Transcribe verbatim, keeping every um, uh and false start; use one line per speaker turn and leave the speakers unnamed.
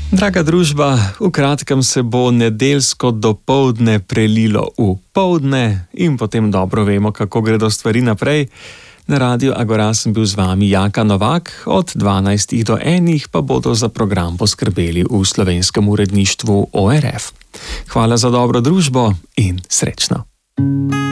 Draga družba, v kratkem se bo nedeljsko dopoldne prelilo v poldne in potem dobro vemo, kako gredo stvari naprej. Na Radiu Agora sem bil z vami Jaka Novak, od dvanajstih do enih pa bodo za program poskrbeli v slovenskem uredništvu O R F. Hvala za dobro družbo in srečno.